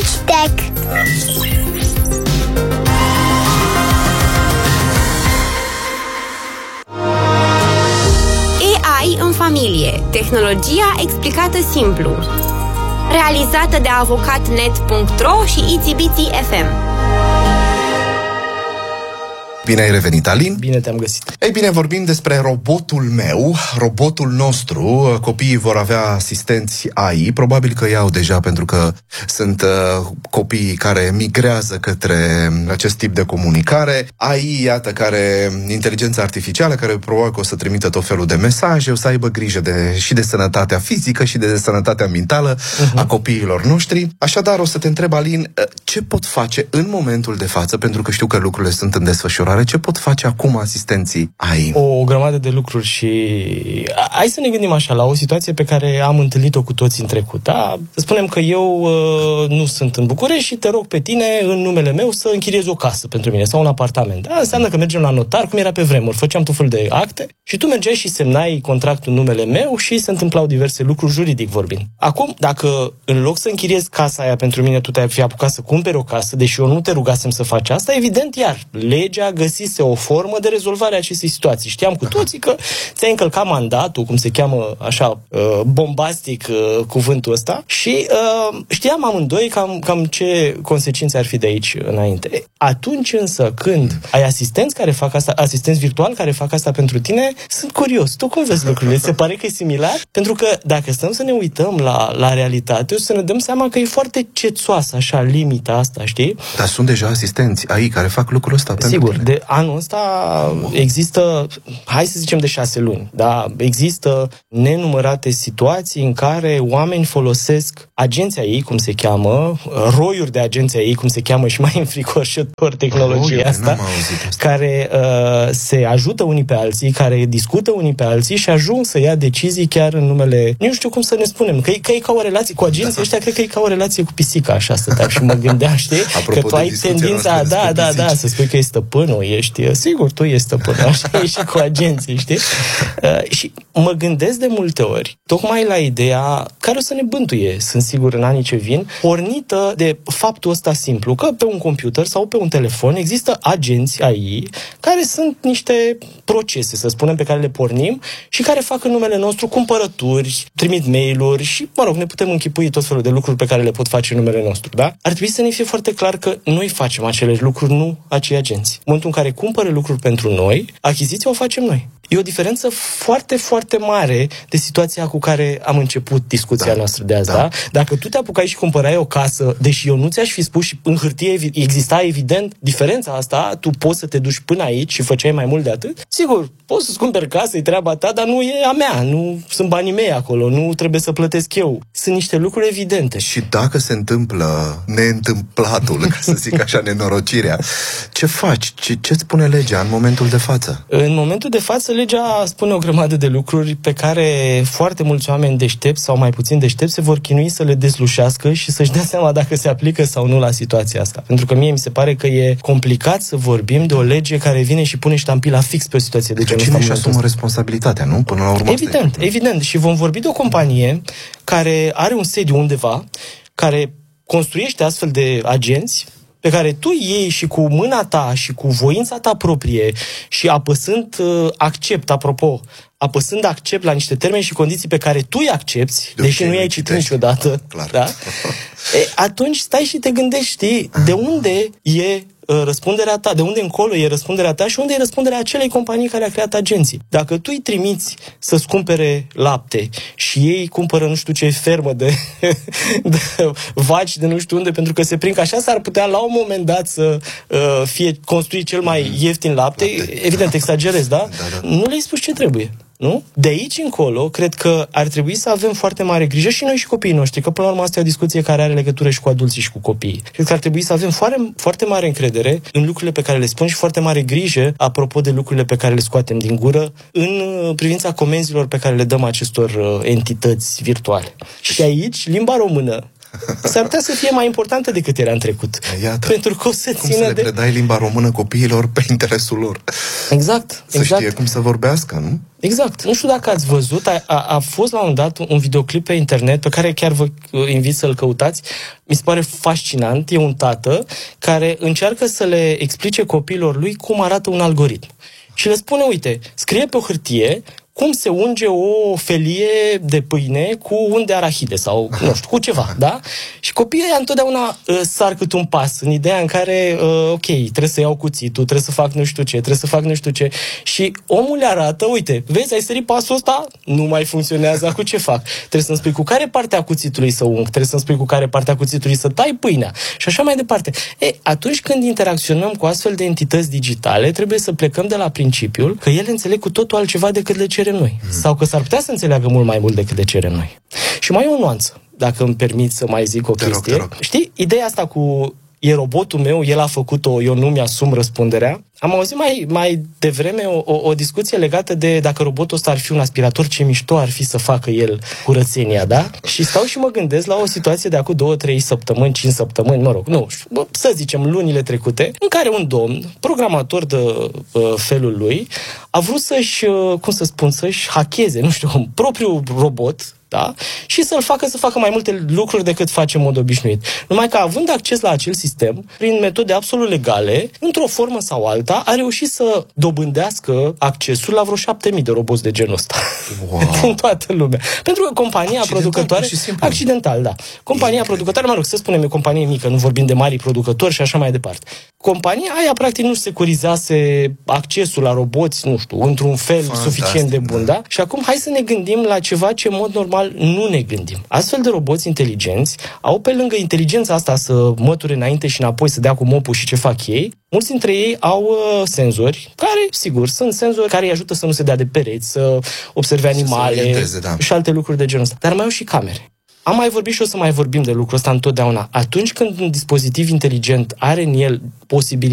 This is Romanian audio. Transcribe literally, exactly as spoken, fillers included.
Teach Tech. A I în familie. Tehnologia explicată simplu. Realizată de avocatnet punct ro și Itsy F M. Bine ai revenit, Alin. Bine te-am găsit. Ei bine, vorbim despre robotul meu, robotul nostru. Copiii vor avea asistenți A I. Probabil că iau deja, pentru că sunt uh, copii care migrează către acest tip de comunicare. A I, iată, care, inteligența artificială, care probabil că o să trimită tot felul de mesaje, o să aibă grijă de, și de sănătatea fizică și de sănătatea mentală uh-huh. a copiilor noștri. Așadar, o să te întreb, Alin, ce pot face în momentul de față, pentru că știu că lucrurile sunt în desfășurare. Ce pot face acum asistenții A I? O grămadă de lucruri și... Hai să ne gândim așa, la o situație pe care am întâlnit-o cu toți în trecut. Da? Să spunem că eu uh, nu sunt în București și te rog pe tine, în numele meu, să închiriezi o casă pentru mine sau un apartament. Da? Înseamnă că mergem la notar, cum era pe vremuri. Făceam tot fel de acte și tu mergeai și semnai contractul în numele meu și se întâmplau diverse lucruri, juridic vorbind. Acum, dacă în loc să închiriezi casa aia pentru mine, tu te-ai fi apucat să cumperi o casă, deși eu nu te rugasem să faci asta, evident, iar legea găsise o formă de rezolvare a acestei situații. Știam cu toții că ți-ai încălcat mandatul, cum se cheamă așa, bombastic cuvântul ăsta, și știam amândoi cam, cam ce consecințe ar fi de aici înainte. Atunci însă, când ai asistenți care fac asta, asistenți virtuali care fac asta pentru tine, sunt curios. Tu cum vezi lucrurile? Se pare că e similar? Pentru că dacă stăm să ne uităm la, la realitate, o să ne dăm seama că e foarte cețoasă așa limita asta, știi? Dar sunt deja asistenți A I care fac lucrul ăsta pentru Sigur, tine. de anul ăsta există, hai să zicem de șase luni, da? Există nenumărate situații în care oameni folosesc agenții A I, cum se cheamă, roiuri de agenții A I, cum se cheamă și mai înfricoșător tehnologia Roiuri, asta, asta, care uh, se ajută unii pe alții, care discută unii pe alții și ajung să ia decizii chiar în numele, nu știu cum să ne spunem, că e, că e ca o relație cu agenții da. ăștia, cred că e ca o relație cu pisica, așa stăteam și mă gândeam, știi? Apropo că tu ai tendința, da, da, da, să spui că e stăpânul, ești, sigur, tu ești stăpânul, așa e și cu agenții, știi? Uh, și mă gândesc de multe ori, tocmai la ideea care o să ne bântuie, sunt sigur, în anii ce vin, pornită de faptul ăsta simplu, că pe un computer sau pe un telefon există agenți A I care sunt niște procese, să spunem, pe care le pornim și care fac în numele nostru cumpărături, trimit mail-uri și, mă rog, ne putem închipui tot felul de lucruri pe care le pot face în numele nostru, da? Ar trebui să ne fie foarte clar că noi facem aceleași lucruri, nu acei agenți. În momentul în care cumpără lucruri pentru noi, achiziția o facem noi. E o diferență foarte, foarte mare de situația cu care am început discuția da, noastră de azi, da. da? Dacă tu te apucai și cumpărai o casă, deși eu nu ți-aș fi spus și în hârtie exista evident diferența asta, tu poți să te duci până aici și făceai mai mult de atât, sigur, poți să-ți cumperi casă, e treaba ta, dar nu e a mea, nu sunt banii mei acolo, nu trebuie să plătesc eu. Sunt niște lucruri evidente. Și dacă se întâmplă neîntâmplatul, ca să zic așa, nenorocirea, ce faci? Ce, ce spune legea în momentul de față? În momentul de față, legea spune o grămadă de lucruri pe care foarte mulți oameni deștepți sau mai puțin deștepți se vor chinui să le dezlușească și să-și dea seama dacă se aplică sau nu la situația asta. Pentru că mie mi se pare că e complicat să vorbim de o lege care vine și pune ștampila fix pe o situație de genul ăsta. Cine își asumă responsabilitatea, nu? Până la urmă. Evident, evident. Și vom vorbi de o companie care are un sediu undeva, care construiește astfel de agenți pe care tu iei și cu mâna ta și cu voința ta proprie și apăsând uh, accept, apropo, apăsând accept la niște termeni și condiții pe care tu îi accepti, de deși nu i-ai citit niciodată, da? E, atunci stai și te gândești, știi, de unde e răspunderea ta, de unde încolo e răspunderea ta și unde e răspunderea acelei companii care a creat agenții. Dacă tu îi trimiți să-ți cumpere lapte și ei cumpără nu știu ce fermă de, de vaci de nu știu unde, pentru că se prind că așa s-ar putea la un moment dat să uh, fie construit cel mai ieftin lapte, lapte. Evident, exagerez, da? Da, da? Nu le-ai spus ce trebuie. Nu? De aici încolo, cred că ar trebui să avem foarte mare grijă și noi și copiii noștri, că până la urmă asta e o discuție care are legătură și cu adulții și cu copiii. Cred că ar trebui să avem foarte, foarte mare încredere în lucrurile pe care le spun și foarte mare grijă apropo de lucrurile pe care le scoatem din gură în privința comenzilor pe care le dăm acestor entități virtuale. Și aici, limba română s-ar putea să fie mai importantă decât era în trecut. Iată. Pentru că o să Cum țină să le de... predai limba română copiilor pe interesul lor. Exact, Să exact. știe cum să vorbească, nu? Exact. Nu știu dacă ați văzut, a, a, a fost la un dat un videoclip pe internet pe care chiar vă invit să-l căutați. Mi se pare fascinant. E un tată care încearcă să le explice copiilor lui cum arată un algoritm. Și le spune, uite, scrie pe o hârtie cum se unge o felie de pâine cu un de arahide sau, nu știu, cu ceva, da? Și copiii ăia întotdeauna uh, sar cât un pas, în ideea în care, uh, ok, trebuie să iau cuțitul, trebuie să fac nu știu ce, trebuie să fac nu știu ce. Și omul le arată, uite, vezi, ai sărit pasul ăsta? Nu mai funcționează, cu ce fac? Trebuie să-mi spui cu care parte a cuțitului să ung, trebuie să-mi spui cu care parte a cuțitului să tai pâinea și așa mai departe. E, atunci când interacționăm cu astfel de entități digitale, trebuie să plecăm de la principiul că ele înțeleg cu totul altceva decât le cerem noi. Mm. Sau că s-ar putea să înțeleagă mult mai mult decât le cerem noi. Și mai e o nuanță, dacă îmi permit să mai zic o te chestie. Rog, te rog. Știi, ideea asta cu e robotul meu, el a făcut-o, eu nu mi-asum răspunderea. Am auzit mai, mai devreme o, o, o discuție legată de dacă robotul ăsta ar fi un aspirator, ce mișto ar fi să facă el curățenia, da? Și stau și mă gândesc la o situație de acum două, trei săptămâni, cinci săptămâni, mă rog, nu, să zicem lunile trecute, în care un domn, programator de uh, felul lui, a vrut să-și, uh, cum să spun, să-și hackeze, nu știu, un propriu robot, da? Și să-l facă să facă mai multe lucruri decât face în mod obișnuit. Numai că având acces la acel sistem, prin metode absolut legale, într-o formă sau alta, a reușit să dobândească accesul la vreo șapte mii de roboți de genul ăsta. Wow. În toată lumea. Pentru că compania accidental, producătoare... Accidental, da. Compania e producătoare, mă rog, să spunem, e o companie mică, nu vorbim de mari producători și așa mai departe. Compania aia, practic, nu securizase accesul la roboți, nu știu, într-un fel Fantastic, suficient de bun, da? Și acum hai să ne gândim la ceva ce, în mod normal, nu ne gândim. Astfel de roboți inteligenți au, pe lângă inteligența asta să măture înainte și înapoi, să dea cu mopul și ce fac ei, mulți dintre ei au uh, senzori, care, sigur, sunt senzori care îi ajută să nu se dea de pereți, să observe animale orienteze, da. și alte lucruri de genul ăsta. Dar mai au și camere. Am mai vorbit și o să mai vorbim de lucrul ăsta întotdeauna. Atunci când un dispozitiv inteligent are în el posibilitatea